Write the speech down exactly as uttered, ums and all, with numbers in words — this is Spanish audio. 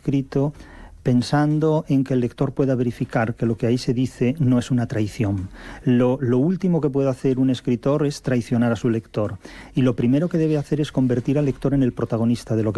escrito pensando en que el lector pueda verificar que lo que ahí se dice no es una traición. Lo, lo último que puede hacer un escritor es traicionar a su lector. Y lo primero que debe hacer es convertir al lector en el protagonista de lo que